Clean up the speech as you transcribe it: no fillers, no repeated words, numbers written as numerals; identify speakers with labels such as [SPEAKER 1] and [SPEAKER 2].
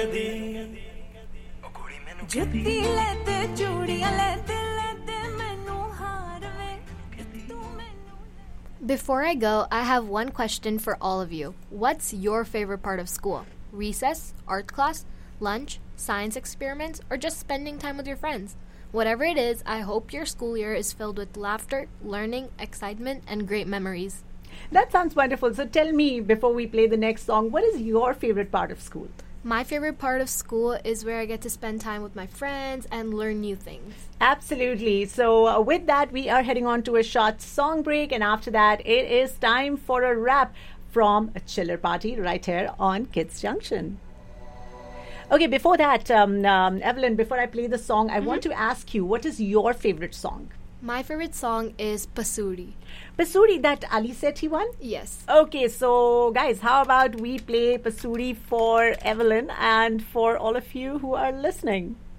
[SPEAKER 1] जुत्ती लेते चूड़ियां लेते लेते मैनू हार वे तू मैनू
[SPEAKER 2] Before I go, I have one question for all of you. What's your favorite part of school? Recess, art class, lunch, science experiments, or just spending time with your friends? Whatever it is, I hope your school year is filled with laughter, learning, excitement, and great memories.
[SPEAKER 3] That sounds wonderful. So tell me, before we play the next song, what is your favorite part of school?
[SPEAKER 2] My favorite part of school is where I get to spend time with my friends and learn new things.
[SPEAKER 3] Absolutely. So with that, we are heading on to a short song break. And after that, it is time for a wrap from a chiller party right here on Kids Junction. Okay, before that, Evelyn, before I play the song, I want to ask you, what is your favorite song?
[SPEAKER 2] My favorite song is Pasuri.
[SPEAKER 3] Pasuri, that Ali Sethi one?
[SPEAKER 2] Yes.
[SPEAKER 3] Okay, so guys, how about we play Pasuri for Evelyn and for all of you who are listening?